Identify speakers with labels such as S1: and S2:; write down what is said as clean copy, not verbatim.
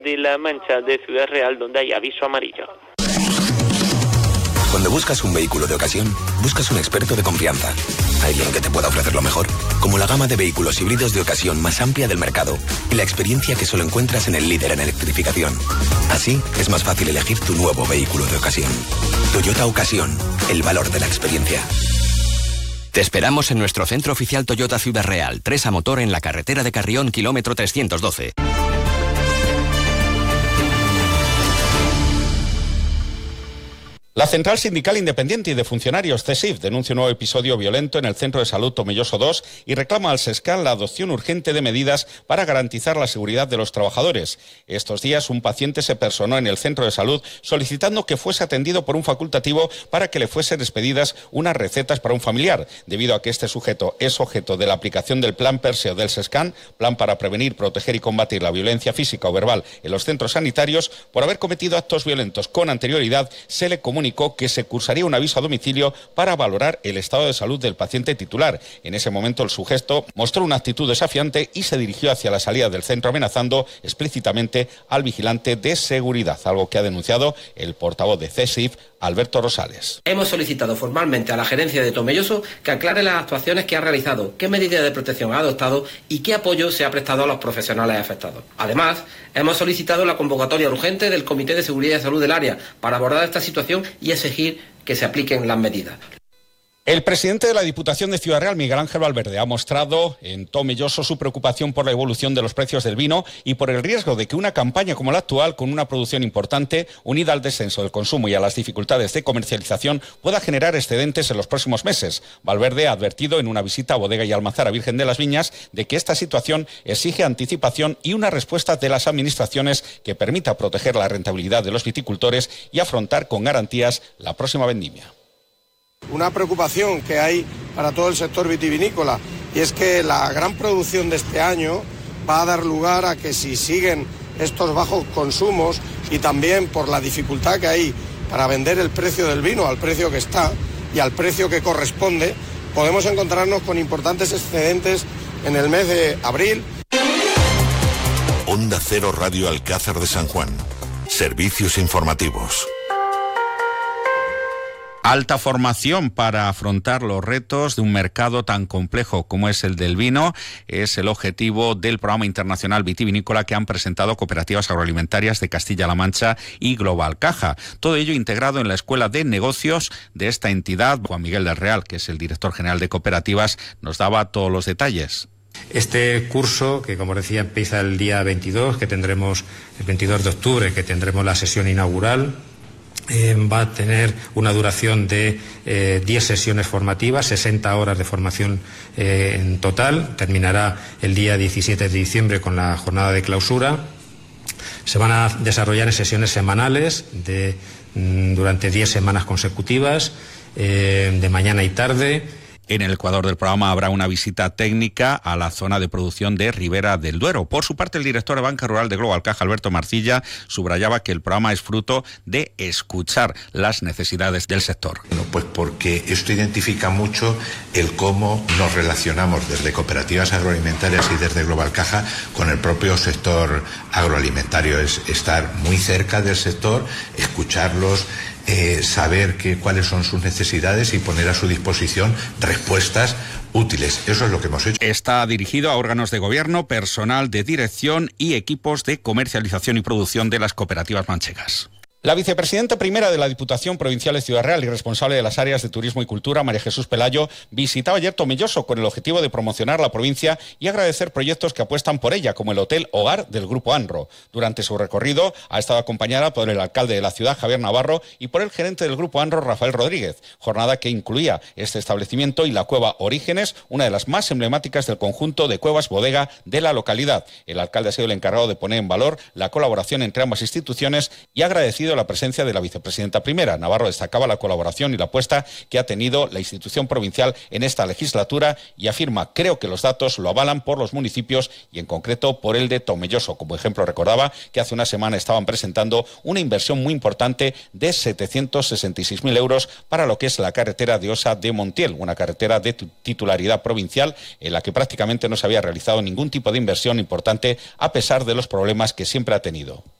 S1: de La Mancha de Ciudad Real, donde hay aviso amarillo.
S2: Cuando buscas un vehículo de ocasión, buscas un experto de confianza. Alguien que te pueda ofrecer lo mejor, como la gama de vehículos híbridos de ocasión más amplia del mercado y la experiencia que solo encuentras en el líder en electrificación. Así es más fácil elegir tu nuevo vehículo de ocasión. Toyota Ocasión, el valor de la experiencia.
S3: Te esperamos en nuestro centro oficial Toyota Ciudad Real, 3 a motor en la carretera de Carrión, kilómetro 312.
S4: La Central Sindical Independiente y de Funcionarios, CESIF, denuncia un nuevo episodio violento en el Centro de Salud Tomelloso 2 y reclama al SESCAN la adopción urgente de medidas para garantizar la seguridad de los trabajadores. Estos días un paciente se personó en el centro de salud solicitando que fuese atendido por un facultativo para que le fuesen expedidas unas recetas para un familiar, debido a que este sujeto es objeto de la aplicación del Plan Perseo del SESCAN, Plan para prevenir, proteger y combatir la violencia física o verbal en los centros sanitarios. Por haber cometido actos violentos con anterioridad, se le comunicó que se cursaría un aviso a domicilio para valorar el estado de salud del paciente titular. En ese momento el sujeto mostró una actitud desafiante y se dirigió hacia la salida del centro amenazando explícitamente al vigilante de seguridad, algo que ha denunciado el portavoz de CESIF, Alberto Rosales.
S5: Hemos solicitado formalmente a la gerencia de Tomelloso que aclare las actuaciones que ha realizado, qué medidas de protección ha adoptado y qué apoyo se ha prestado a los profesionales afectados. Además, hemos solicitado la convocatoria urgente del Comité de Seguridad y Salud del área para abordar esta situación y exigir que se apliquen las medidas.
S4: El presidente de la Diputación de Ciudad Real, Miguel Ángel Valverde, ha mostrado en Tomelloso su preocupación por la evolución de los precios del vino y por el riesgo de que una campaña como la actual, con una producción importante, unida al descenso del consumo y a las dificultades de comercialización, pueda generar excedentes en los próximos meses. Valverde ha advertido en una visita a Bodega y Almazara Virgen de las Viñas de que esta situación exige anticipación y una respuesta de las administraciones que permita proteger la rentabilidad de los viticultores y afrontar con garantías la próxima vendimia.
S6: Una preocupación que hay para todo el sector vitivinícola y es que la gran producción de este año va a dar lugar a que si siguen estos bajos consumos y también por la dificultad que hay para vender el precio del vino al precio que está y al precio que corresponde, podemos encontrarnos con importantes excedentes en el mes de abril.
S7: Onda Cero Radio Alcázar de San Juan. Servicios informativos.
S4: Alta formación para afrontar los retos de un mercado tan complejo como es el del vino es el objetivo del Programa Internacional Vitivinícola que han presentado Cooperativas Agroalimentarias de Castilla-La Mancha y Global Caja. Todo ello integrado en la Escuela de Negocios de esta entidad. Juan Miguel del Real, que es el director general de Cooperativas, nos daba todos los detalles.
S8: Este curso, que como decía empieza el día 22, que tendremos el 22 de octubre, que tendremos la sesión inaugural, va a tener una duración de 10 sesiones formativas, 60 horas de formación en total. Terminará el día 17 de diciembre con la jornada de clausura. Se van a desarrollar en sesiones semanales durante 10 semanas consecutivas, de mañana y tarde.
S4: En el Ecuador del programa habrá una visita técnica a la zona de producción de Ribera del Duero. Por su parte, el director de Banca Rural de Global Caja, Alberto Marcilla, subrayaba que el programa es fruto de escuchar las necesidades del sector.
S9: Bueno, pues porque esto identifica mucho el cómo nos relacionamos desde cooperativas agroalimentarias y desde Global Caja con el propio sector agroalimentario. Es estar muy cerca del sector, escucharlos, saber cuáles son sus necesidades y poner a su disposición respuestas útiles. Eso es lo que hemos hecho.
S4: Está dirigido a órganos de gobierno, personal de dirección y equipos de comercialización y producción de las cooperativas manchegas. La vicepresidenta primera de la Diputación Provincial de Ciudad Real y responsable de las áreas de Turismo y Cultura, María Jesús Pelayo, visitaba ayer Tomelloso con el objetivo de promocionar la provincia y agradecer proyectos que apuestan por ella, como el Hotel Hogar del Grupo Anro. Durante su recorrido ha estado acompañada por el alcalde de la ciudad, Javier Navarro, y por el gerente del Grupo Anro, Rafael Rodríguez, jornada que incluía este establecimiento y la cueva Orígenes, una de las más emblemáticas del conjunto de cuevas bodega de la localidad. El alcalde ha sido el encargado de poner en valor la colaboración entre ambas instituciones y agradecido tenido la presencia de la vicepresidenta primera. Navarro destacaba la colaboración y la apuesta que ha tenido la institución provincial en esta legislatura y afirma: creo que los datos lo avalan por los municipios y en concreto por el de Tomelloso. Como ejemplo, recordaba que hace una semana estaban presentando una inversión muy importante de 766.000 euros para lo que es la carretera de Osa de Montiel, una carretera de titularidad provincial en la que prácticamente no se había realizado ningún tipo de inversión importante a pesar de los problemas que siempre ha tenido.